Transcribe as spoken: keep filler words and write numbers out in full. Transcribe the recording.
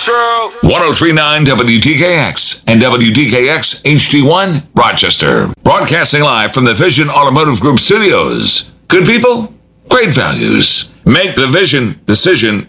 true. ten thirty-nine W D K X and W D K X H D one, Rochester. Broadcasting live from the Vision Automotive Group studios. Good people, great values. Make the Vision decision